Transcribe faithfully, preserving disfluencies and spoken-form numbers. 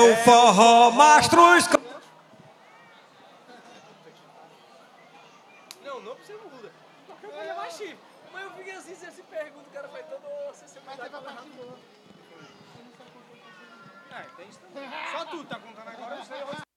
o forró mastruz. Não, não precisa mudar. Qualquer coisa mais chique. Mas eu fiquei assim, você se pergunta, o cara faz todo... Você se Mas teve a parte boa. Ah, tem isso também. Só tu tá contando agora, eu sei.